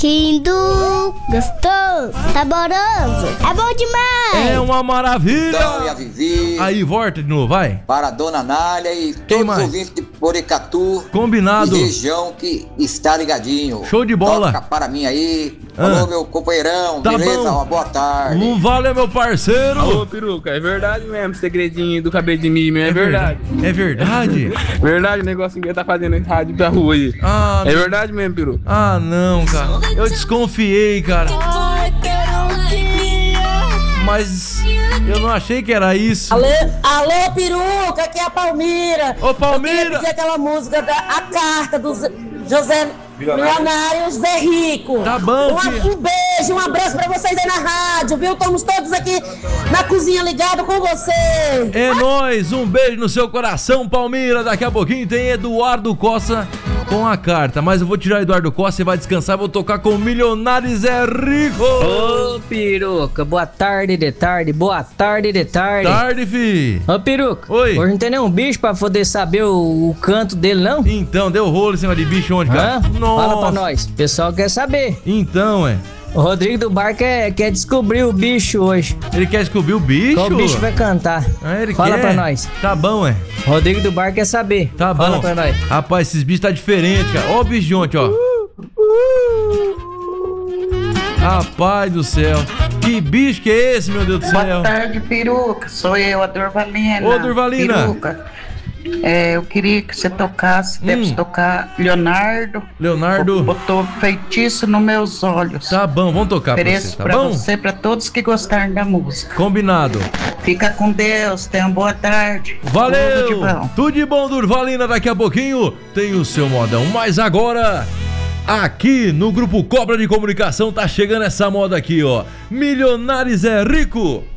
Lindo, gostoso, saboroso, é bom demais. É uma maravilha. Então, e a Vivi. Aí, volta de novo, vai. Para a Dona Nália e todos mais? os ouvintes de Porecatu. Combinado. E região que está ligadinho. Show de bola. Toca para mim aí. Alô, meu companheirão. Tá beleza? bom. Uma boa tarde. Valeu, meu parceiro. Alô, peruca, é verdade mesmo, segredinho do cabelo de mim, é verdade. É verdade? Verdade o negocinho que ele tá fazendo em rádio da rua aí. Ah, É verdade mesmo, peruca. Ah, não, cara. Eu desconfiei, cara. Mas eu não achei que era isso. Alô, peruca, aqui é a Palmira. Ô, Palmira. Eu queria pedir aquela música A Carta do José Milionário Zé Rico. Tá bom, filha. Um beijo, um abraço pra vocês aí na rádio, viu? Estamos todos aqui na cozinha ligados com vocês. É nóis, um beijo no seu coração, Palmira. Daqui a pouquinho tem Eduardo Costa com a carta. Mas eu vou tirar Eduardo Costa, você vai descansar. Vou tocar com o Milionário Zé Rico. Ô, peruca, boa tarde de tarde, boa tarde de tarde. Tarde, fi. Ô, peruca. Oi. Hoje não tem nenhum bicho pra poder saber o canto dele, não? Então, deu rolo em cima de bicho onde, cara? Hã? Fala pra nós, o pessoal quer saber. Então, O Rodrigo do Bar quer descobrir o bicho hoje. Ele quer descobrir o bicho? Qual bicho vai cantar? Ele Fala quer? pra nós. Tá bom, Rodrigo do Bar quer saber. Tá bom. Fala pra nós. Rapaz, esses bichos tá diferente, cara. Ó o bicho de ontem, ó. Rapaz do céu. Que bicho que é esse, meu Deus do céu? Boa tarde, peruca. Sou eu, a Durvalina. Ô, Durvalina. Peruca. Eu queria que você tocasse, deve tocar Leonardo. Botou feitiço nos meus olhos. Tá bom, vamos tocar pra Ofereço você, tá pra bom? você, pra todos que gostaram da música. Combinado. Fica com Deus, tenha uma boa tarde. Valeu! Tudo de bom. Tudo de bom, Durvalina. Daqui a pouquinho tem o seu modão. Mas agora, aqui no Grupo Cobra de Comunicação, tá chegando essa moda aqui, ó. Milionário Zé Rico.